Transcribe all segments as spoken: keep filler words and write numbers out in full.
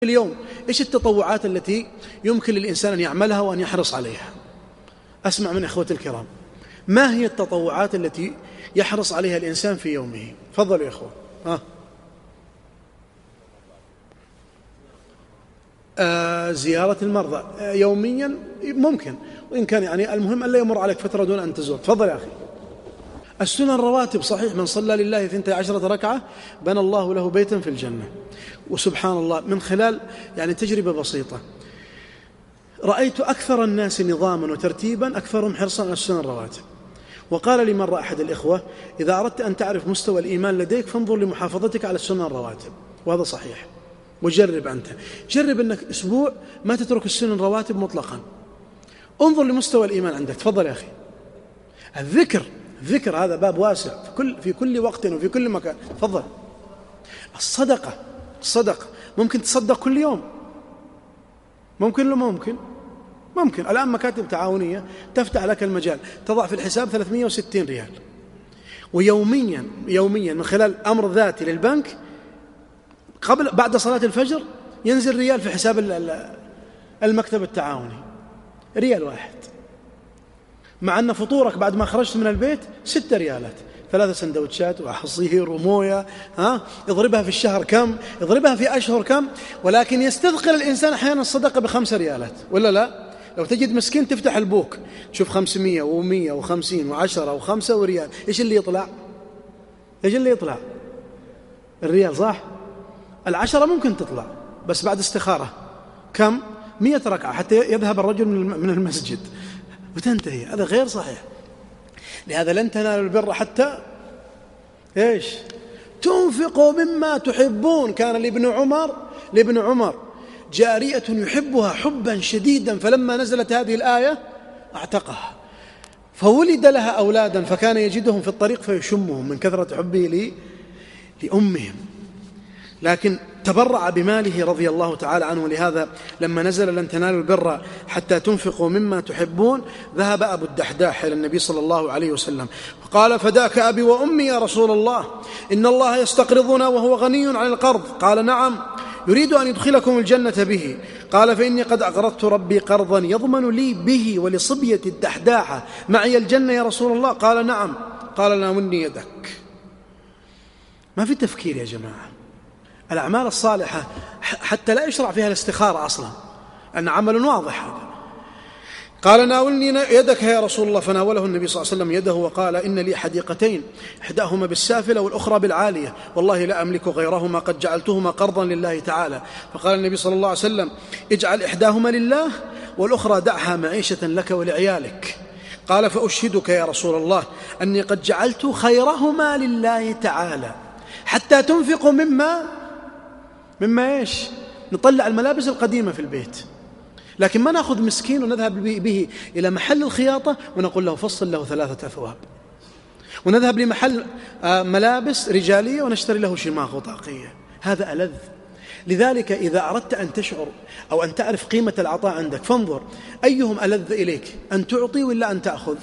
اليوم إيش التطوعات التي يمكن للإنسان أن يعملها وأن يحرص عليها؟ أسمع من إخوة الكرام، ما هي التطوعات التي يحرص عليها الإنسان في يومه؟ تفضلوا يا إخوة. ها. آه زيارة المرضى آه يوميا ممكن، وإن كان يعني المهم أن لا يمر عليك فترة دون أن تزور. تفضل يا أخي. السنن الرواتب صحيح، من صلى لله ثنتي عشرة ركعة بنى الله له بيتا في الجنة. وسبحان الله من خلال يعني تجربة بسيطة رأيت أكثر الناس نظاما وترتيبا أكثرهم حرصا على السنن الرواتب. وقال لي مرة أحد الإخوة: إذا أردت أن تعرف مستوى الإيمان لديك فانظر لمحافظتك على السنن الرواتب. وهذا صحيح. وجرب أنت، جرب أنك أسبوع ما تترك السنن الرواتب مطلقا، انظر لمستوى الإيمان عندك. تفضل يا أخي. الذكر الذكر هذا باب واسع في كل, في كل وقت وفي كل مكان. تفضل. الصدقة الصدقة ممكن تصدق كل يوم، ممكن لو ممكن ممكن الآن مكاتب تعاونية تفتح لك المجال، تضع في الحساب ثلاثمئة وستين ريال، ويوميا يوميا من خلال أمر ذاتي للبنك قبل بعد صلاة الفجر ينزل ريال في حساب المكتب التعاوني، ريال واحد، مع أن فطورك بعد ما خرجت من البيت ستة ريالات، ثلاثة سندوتشات وعصير وموية. ها اضربها في الشهر كم، اضربها في أشهر كم. ولكن يستثقل الإنسان أحيانا الصدقة بخمسة ريالات ولا لا؟ لو تجد مسكين تفتح البوك تشوف خمسمية ومية وخمسين وعشرة وخمسة وريال، إيش اللي يطلع؟ إيش اللي يطلع؟ الريال صح؟ العشرة ممكن تطلع بس بعد استخارة. كم؟ مية ركعة حتى يذهب الرجل من المسجد وتنتهي. هذا غير صحيح. لهذا لن تنالوا البر حتى إيش؟ تنفقوا مما تحبون. كان لابن عمر لابن عمر جارية يحبها حبا شديدا، فلما نزلت هذه الآية اعتقها، فولد لها أولادا فكان يجدهم في الطريق فيشمهم من كثرة حبه لأمهم، لكن تبرع بماله رضي الله تعالى عنه. لهذا لما نزل لن تنالوا البر حتى تنفقوا مما تحبون ذهب أبو الدحداح إلى النبي صلى الله عليه وسلم وقال: فداك أبي وأمي يا رسول الله، إن الله يستقرضنا وهو غني عن القرض. قال: نعم، يريد أن يدخلكم الجنة به. قال: فإني قد أقرضت ربي قرضا يضمن لي به ولصبية الدحداحة معي الجنة يا رسول الله. قال: نعم. قال: ناولني يدك. ما في تفكير يا جماعة. الأعمال الصالحة حتى لا يشرع فيها الاستخارة أصلا، أن عمل واضح هذا. قال: ناولني يدك يا رسول الله. فناوله النبي صلى الله عليه وسلم يده وقال: إن لي حديقتين، إحداهما بالسافلة والأخرى بالعالية، والله لا أملك غيرهما، قد جعلتهما قرضا لله تعالى. فقال النبي صلى الله عليه وسلم: اجعل إحداهما لله والأخرى دعها معيشة لك ولعيالك. قال: فأشهدك يا رسول الله أني قد جعلت خيرهما لله تعالى حتى تنفقوا مما مما إيش؟ نطلع الملابس القديمة في البيت، لكن ما نأخذ مسكين ونذهب به إلى محل الخياطة ونقول له فصل له ثلاثة أثواب، ونذهب لمحل ملابس رجالية ونشتري له شماغ وطاقية. هذا ألذ. لذلك إذا أردت أن تشعر أو أن تعرف قيمة العطاء عندك فانظر أيهم ألذ إليك، أن تعطي ولا أن تأخذ.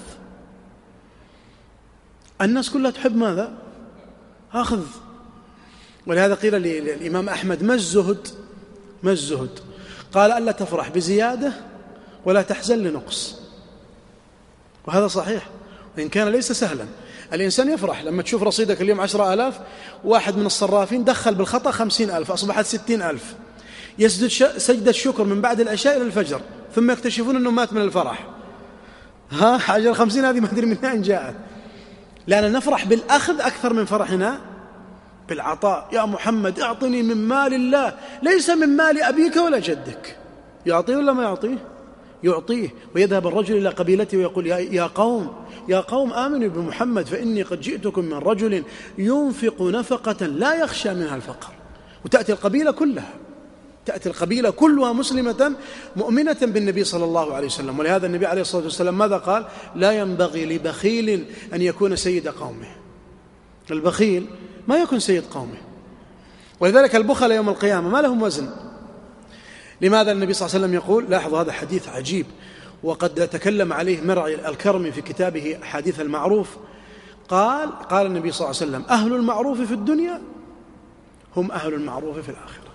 الناس كلها تحب ماذا؟ أخذ. ولهذا قيل للإمام أحمد: ما الزهد؟ ما الزهد؟ قال: ألا تفرح بزيادة ولا تحزن لنقص. وهذا صحيح، وإن كان ليس سهلا. الإنسان يفرح لما تشوف رصيدك اليوم عشرة آلاف، واحد من الصرافين دخل بالخطأ خمسين ألف، أصبحت ستين ألف، يسجد سجدة الشكر من بعد العشاء إلى الفجر، ثم يكتشفون أنه مات من الفرح. ها حاجة الخمسين هذه ما أدري من أين جاءت، لأننا نفرح بالأخذ أكثر من فرحنا بالعطاء. يا محمد اعطني من مال الله، ليس من مال أبيك ولا جدك. يعطيه ولا ما يعطيه؟ يعطيه. ويذهب الرجل إلى قبيلته ويقول: يا قوم يا قوم آمنوا بمحمد فإني قد جئتكم من رجل ينفق نفقة لا يخشى منها الفقر. وتأتي القبيلة كلها تأتي القبيلة كلها مسلمة مؤمنة بالنبي صلى الله عليه وسلم. ولهذا النبي عليه الصلاة والسلام ماذا قال؟ لا ينبغي لبخيل أن يكون سيد قومه. البخيل ما يكون سيد قومه. ولذلك البخل يوم القيامة ما لهم وزن. لماذا النبي صلى الله عليه وسلم يقول؟ لاحظوا هذا حديث عجيب وقد تكلم عليه مرعي الكرمي في كتابه حديث المعروف. قال قال النبي صلى الله عليه وسلم: أهل المعروف في الدنيا هم أهل المعروف في الآخرة.